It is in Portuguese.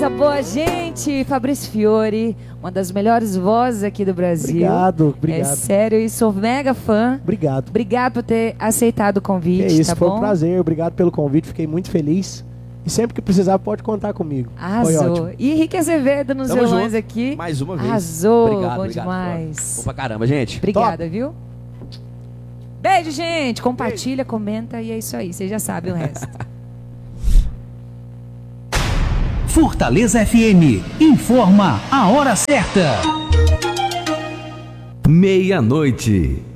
coisa boa, gente. Fabrício Fiore, uma das melhores vozes aqui do Brasil. Obrigado. É sério, e sou mega fã. Obrigado. Obrigado por ter aceitado o convite, É isso, tá foi bom? um prazer. Obrigado pelo convite, fiquei muito feliz. E sempre que precisar, pode contar comigo. Foi Arrasou. ótimo. E Henrique Azevedo nos Tamo violões junto. aqui. Mais uma vez. Arrasou, Obrigado, bom obrigado, demais. Bom pra caramba, gente. Obrigada, viu? Beijo, gente. Compartilha, comenta e é isso aí. Vocês já sabem o resto. Fortaleza FM informa a hora certa. 00:30.